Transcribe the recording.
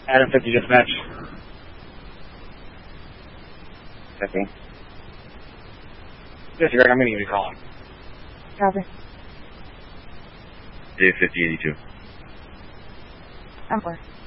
Adam 50 dispatch. Checking. Disregard, I'm going to give you a call. Copy. J5082. I'm 4.